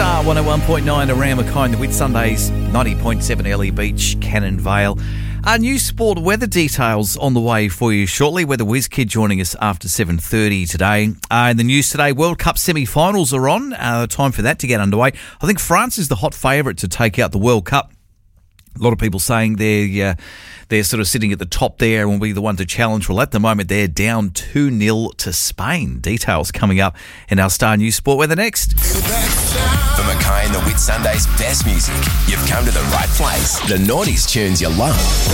Star 101.9 around Mackay, the Whitsundays, 90.7 Ellie Beach, Cannon Vale. New sport weather details on the way for you shortly. Weather Whiz Kid joining us after 7:30 today. In the news today, World Cup semi-finals are on. Time for that to get underway. I think France is the hot favourite to take out the World Cup. A lot of people saying they're sort of sitting at the top there and will be the one to challenge. Well, at the moment, they're down 2-0 to Spain. Details coming up in our Star News Sport Weather next. For Mackay and the Whitsundays' best music, you've come to the right place. The Naughties tunes you love.